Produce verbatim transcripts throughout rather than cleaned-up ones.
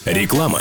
Реклама.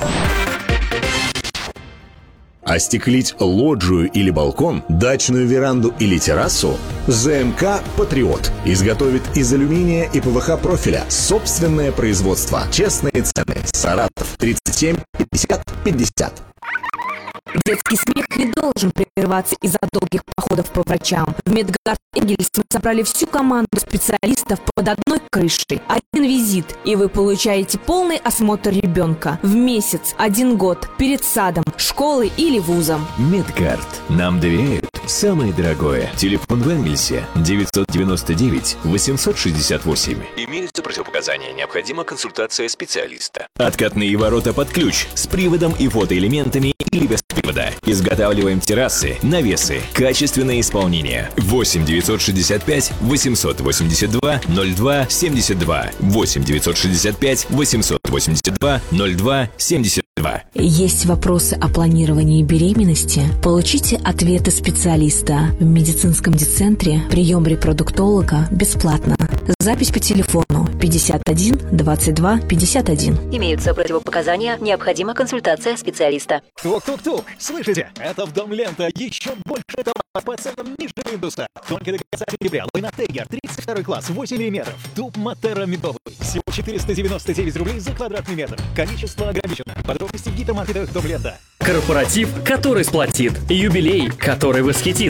Остеклить лоджию или балкон, дачную веранду или террасу? ЗМК «Патриот» изготовит из алюминия и ПВХ профиля собственное производство. Честные цены. Саратов, тридцать семь пятьдесят пятьдесят. Детский смех не должен прерываться из-за долгих походов по врачам. В Медгард Энгельс мы собрали всю команду специалистов под одной крышей. Один визит, и вы получаете полный осмотр ребенка в месяц, один год, перед садом, школой или вузом. Медгард. Нам доверяют самое дорогое. Телефон в Энгельсе девятьсот девяносто девять восемьсот шестьдесят восемь. Имеются противопоказания. Необходима консультация специалиста. Откатные ворота под ключ с приводом и фотоэлементами или без привода. Изготавливаем террасы, навесы. Качественное исполнение. восемь девятьсот шестьдесят пять восемьсот восемьдесят два ноль два семьдесят два. восемь девятьсот шестьдесят пять восемьсот восемьдесят два ноль два семьдесят два. Есть вопросы о планировании беременности? Получите ответы специалиста в медицинском дицентре. Прием репродуктолога бесплатно. Запись по телефону пятьдесят один двадцать два пятьдесят один. Имеются противопоказания, необходима консультация специалиста. Тук-тук-тук! Слышите? Это в Дом Лента. Еще больше товаров по ценам ниже индуса. Только до конца сентября. Лайнатегер, тридцать второй класс, восемь миллиметров. Дуб Матера медовый. Всего четыреста девяносто девять рублей за квадратный метр. Количество ограничено. Подробности в гипермаркетах Дом Лента. Корпоратив, который сплотит. Юбилей, который восхитит.